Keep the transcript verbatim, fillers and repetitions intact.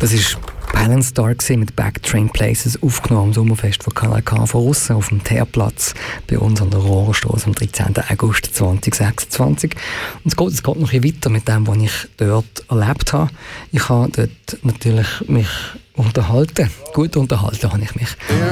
Das war Balanstar mit «Back Train Places», aufgenommen am Sommerfest von Kanal K von außen auf dem Teerplatz bei uns an der Rohrstrasse am dreizehnten August zweitausendsechsundzwanzig. Und es geht, es geht noch ein bisschen weiter mit dem, was ich dort erlebt habe. Ich habe dort natürlich mich unterhalten. Gut unterhalten habe ich mich.